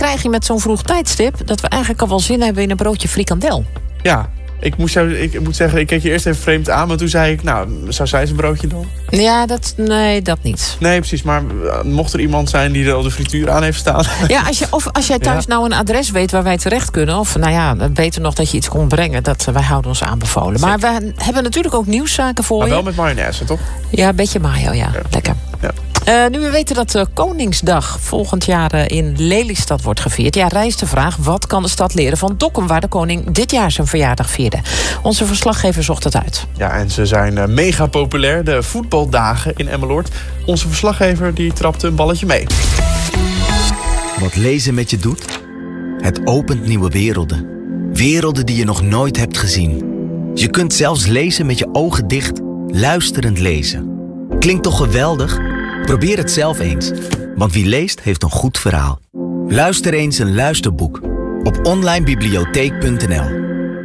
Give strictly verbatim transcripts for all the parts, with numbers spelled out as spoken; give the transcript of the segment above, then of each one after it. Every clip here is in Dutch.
krijg je met zo'n vroeg tijdstip dat we eigenlijk al wel zin hebben in een broodje frikandel. Ja, ik moet, jou, ik moet zeggen, ik keek je eerst even vreemd aan, maar toen zei ik, nou, zou zij zijn broodje dan? Ja, dat, nee, dat niet. Nee, precies, maar mocht er iemand zijn die er al de frituur aan heeft staan? Ja, als je, of als jij thuis ja. nou een adres weet waar wij terecht kunnen, of nou ja, beter nog dat je iets kon brengen, dat wij houden ons aanbevolen. Zeker. Maar we hebben natuurlijk ook nieuwszaken voor maar je. wel met mayonaise, toch? Ja, een beetje mayo, ja. ja. Lekker. Ja. Uh, nu we weten dat uh, Koningsdag volgend jaar uh, in Lelystad wordt gevierd, ja, rijst de vraag, wat kan de stad leren van Dokkum, waar de koning dit jaar zijn verjaardag vierde? Onze verslaggever zocht het uit. Ja, en ze zijn uh, mega populair, de voetbaldagen in Emmeloord. Onze verslaggever die trapte een balletje mee. Wat lezen met je doet? Het opent nieuwe werelden. Werelden die je nog nooit hebt gezien. Je kunt zelfs lezen met je ogen dicht, luisterend lezen. Klinkt toch geweldig? Probeer het zelf eens. Want wie leest, heeft een goed verhaal. Luister eens een luisterboek op online bibliotheek punt n l.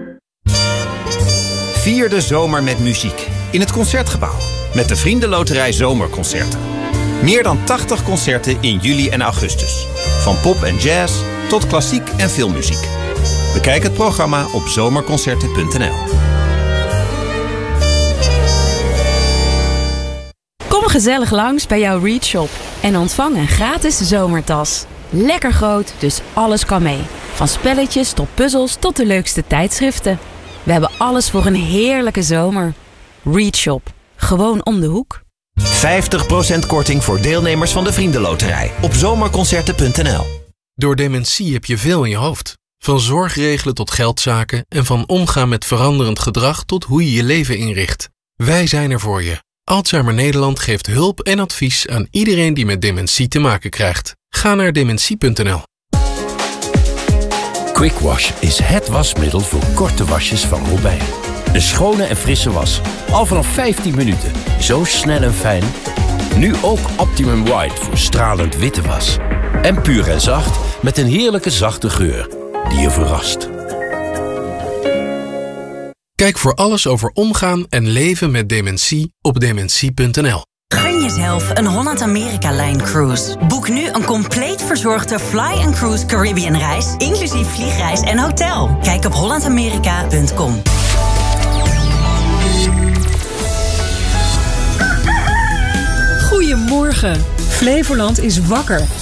Vier de zomer met muziek in het Concertgebouw. Met de Vriendenloterij Zomerconcerten. Meer dan tachtig concerten in juli en augustus. Van pop en jazz tot klassiek en filmmuziek. Bekijk het programma op zomerconcerten punt n l. Kom gezellig langs bij jouw Read Shop en ontvang een gratis zomertas. Lekker groot, dus alles kan mee. Van spelletjes tot puzzels tot de leukste tijdschriften. We hebben alles voor een heerlijke zomer. Read Shop. Gewoon om de hoek. vijftig procent korting voor deelnemers van de Vriendenloterij op zomerconcerten punt n l. Door dementie heb je veel in je hoofd. Van zorgregelen tot geldzaken en van omgaan met veranderend gedrag tot hoe je je leven inricht. Wij zijn er voor je. Alzheimer Nederland geeft hulp en advies aan iedereen die met dementie te maken krijgt. Ga naar dementie punt n l. Quick Wash is het wasmiddel voor korte wasjes van Robijn. Een schone en frisse was. Al vanaf vijftien minuten. Zo snel en fijn. Nu ook Optimum White voor stralend witte was. En puur en zacht met een heerlijke zachte geur die je verrast. Kijk voor alles over omgaan en leven met dementie op dementie punt n l. Gun jezelf een Holland-Amerika-lijn cruise. Boek nu een compleet verzorgde Fly and Cruise Caribbean reis, inclusief vliegreis en hotel. Kijk op holland amerika punt com. Goedemorgen. Flevoland is wakker